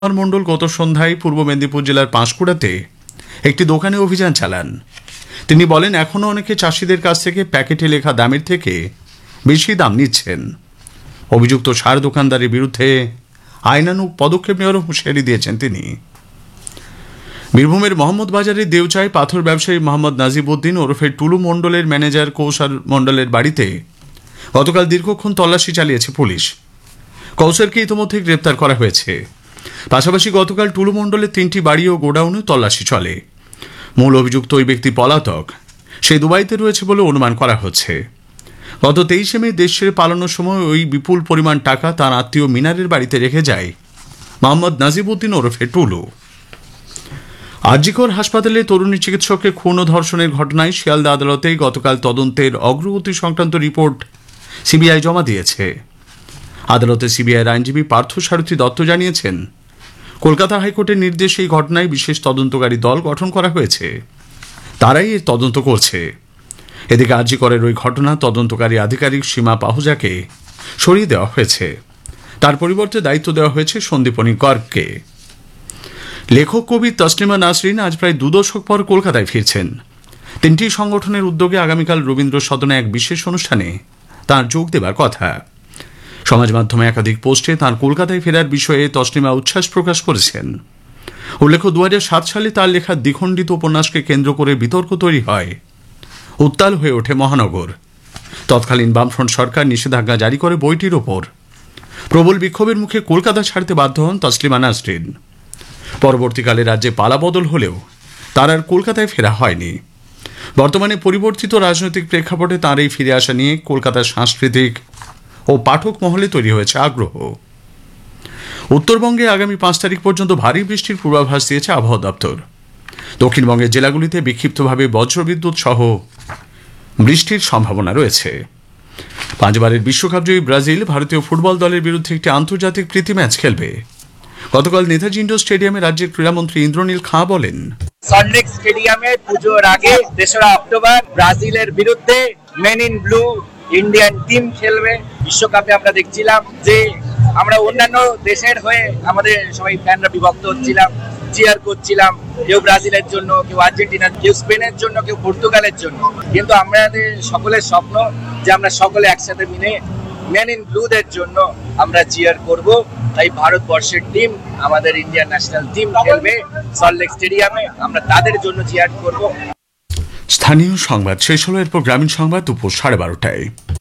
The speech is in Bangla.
মণ্ডল গত সন্ধ্যায় পূর্ব মেদিনীপুর জেলার পাঁশকুড়াতে একটি দোকানে অভিযান চালান। তিনি বলেন, এখনও অনেকে চাষিদের কাছ থেকে প্যাকেটে লেখা দামের থেকে বেশি দাম নিচ্ছেন। অভিযুক্ত সার দোকানদারের বিরুদ্ধে আইনানুগ পদক্ষেপ নেওয়ারও হুঁশিয়ারি দিয়েছেন তিনি। বীরভূমের মোহাম্মদ বাজারের দেউচায় পাথর ব্যবসায়ী মোহাম্মদ নাজিবউদ্দিন ওরফে টুলু মণ্ডলের ম্যানেজার কৌশল মণ্ডলের বাড়িতে গতকাল দীর্ঘক্ষণ তল্লাশি চালিয়েছে পুলিশ। কৌশলকে ইতিমধ্যে গ্রেপ্তার করা হয়েছে। পাশাপাশি গতকাল টুলু মণ্ডলের 3টি বাড়ি ও গোডাউনে তল্লাশি চলে। মূল অভিযুক্ত ওই ব্যক্তি পলাতক, সে দুবাইতে রয়েছে বলে অনুমান করা হচ্ছে। গত 23শে মে দেশ ছেড়ে পালানোর সময় ওই বিপুল পরিমাণ টাকা তার আত্মীয় মিনারের বাড়িতে রেখে যায় মোহাম্মদ নাজিবউদ্দিন ওরফে টুলু। আরজিকর হাসপাতালে তরুণী চিকিৎসককে খুন ও ধর্ষণের ঘটনায় শিয়ালদা আদালতে গতকাল তদন্তের অগ্রগতি সংক্রান্ত রিপোর্ট সিবিআই জমা দিয়েছে। আদালতে সিবিআইয়ের আইনজীবী পার্থসারথী দত্ত জানিয়েছেন, কলকাতা হাইকোর্টের নির্দেশে এই ঘটনায় বিশেষ তদন্তকারী দল গঠন করা হয়েছে, তারাই এর তদন্ত করছে। এদিকে আরজিকরের ওই ঘটনা তদন্তকারী আধিকারিক সীমা পাহুজাকে সরিয়ে দেওয়া হয়েছে। তার পরিবর্তে দায়িত্ব দেওয়া হয়েছে সন্দীপনী গর্গকে। লেখক কবি তসলিমা নাসরিন আজ প্রায় 2 দশক পর কলকাতায় ফিরছেন। 3টি সংগঠনের উদ্যোগে আগামীকাল রবীন্দ্র সদনে এক বিশেষ অনুষ্ঠানে তাঁর যোগ দেবার কথা। সমাজ মাধ্যমে একাধিক পোস্টে তাঁর কলকাতায় ফেরার বিষয়ে তসলিমা উচ্ছ্বাস প্রকাশ করেছেন। উল্লেখ্য, 2007 সালে তার লেখা দ্বিখণ্ডিত উপন্যাসকে কেন্দ্র করে বিতর্ক তৈরি হয়। উত্তাল হয়ে ওঠে মহানগর। তৎকালীন বামফ্রন্ট সরকার নিষেধাজ্ঞা জারি করে বইটির ওপর। প্রবল বিক্ষোভের মুখে কলকাতা ছাড়তে বাধ্য হন তসলিমা নাসরিন। পরবর্তীকালে রাজ্যে পালাবদল হলেও তার আর কলকাতায় ফেরা হয়নি। বর্তমানে পরিবর্তিত রাজনৈতিক প্রেক্ষাপটে তাঁর এই ফিরে আসা নিয়ে কলকাতার সাংস্কৃতিক ও পাঠক মহলে তৈরি হয়েছে আগ্রহ। উত্তরবঙ্গে আগামী 5 তারিখ পর্যন্ত ভারী বৃষ্টির পূর্বাভাস দিয়েছে আবহাওয়া দপ্তর। দক্ষিণবঙ্গের জেলাগুলিতে বিক্ষিপ্তভাবে বজ্রবিদ্যুৎ সহ বৃষ্টির সম্ভাবনা রয়েছে। 5বারের বিশ্বকাপজয়ী ব্রাজিল ভারতীয় ফুটবল দলের বিরুদ্ধে একটি আন্তর্জাতিক প্রীতি ম্যাচ খেলবে। গতকাল নেতাজি ইন্ডোর স্টেডিয়ামে রাজ্যের ক্রীড়ামন্ত্রী ইন্দ্রনীল খাঁ বলেন, সল্টলেক স্টেডিয়ামে পুজোর আগে 3রা অক্টোবর ব্রাজিলের বিরুদ্ধে men in blue Indian team খেলবে। বিশ্বকাপে আমরা দেখছিলাম যে আমরা অন্যান্য দেশের হয়ে আমাদের সবাই ফ্যানরা বিভক্ত হচ্ছিলাম, চিয়ার করছিলাম, কেউ ব্রাজিলের জন্য, কেউ আর্জেন্টিনার, কেউ স্পেনের জন্য, কেউ পর্তুগালের জন্য। কিন্তু আমাদের সকলের স্বপ্ন যে আমরা সকলে একসাথে মিলে মেন ইন ব্লুদের জন্য আমরা চিয়ার করব। তাই ভারতবর্ষের টিম, আমাদের ইন্ডিয়ান ন্যাশনাল টিম খেলবে সল্টলেক স্টেডিয়ামে, আমরা তাদের জন্য চিয়ার করব। স্থানীয় সংবাদ শেষ হলো, এরপর গ্রামীণ সংবাদ দুপুর 12:30টায়।